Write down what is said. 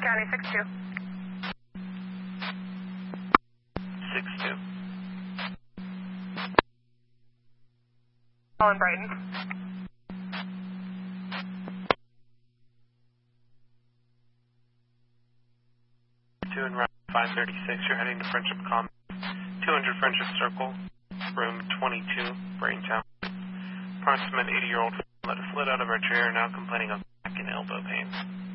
County, 6-2. 6-2. Call in Brighton. 2 and route 536, you're heading to Friendship Commons, 200 Friendship Circle, room 22, Braintown. Approximate 80-year-old let a flit out of our chair, now complaining of back and elbow pain.